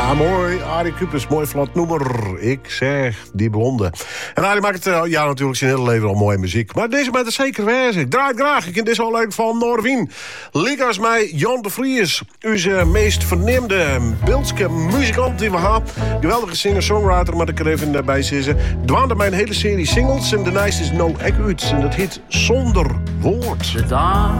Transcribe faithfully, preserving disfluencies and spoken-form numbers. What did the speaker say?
Ja, mooi. Arie Kupers, mooi vlot nummer. Ik zeg, die blonde. En Arie maakt het ja, natuurlijk zijn hele leven al mooie muziek. Maar deze met het zeker wijze. Ik draai het graag. Ik in dit zo leuk van Norwien. Ligas mij Jan de Vries. Onze meest verneemde beeldske muzikant die we hebben. Geweldige singer-songwriter, maar ik er even bij zitten. Dwaande mijn hele serie singles. En de nice is No Egg uit. En dat heet Zonder Woord.